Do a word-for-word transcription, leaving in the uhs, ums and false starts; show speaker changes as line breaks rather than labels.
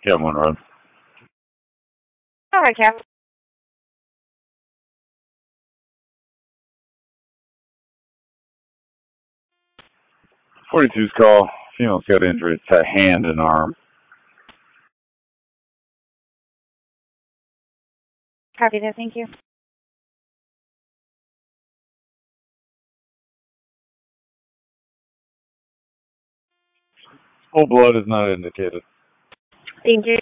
Yeah, one road.
All right, Captain.
forty-two's call. Female's got injuries to hand and arm.
Copy that. Thank you.
Full blood is not indicated.
Thank you.